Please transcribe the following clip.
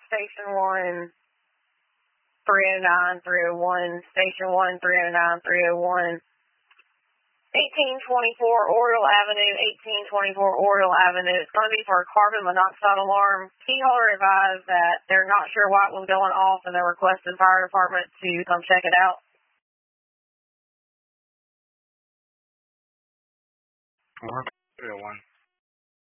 Station 1, 309, 301, Station 1, 309, 301, 1824 Oriole Avenue, 1824 Oriole Avenue. It's going to be for a carbon monoxide alarm. Key holder advised that they're not sure why it was going off and they're requesting fire department to come check it out. 301.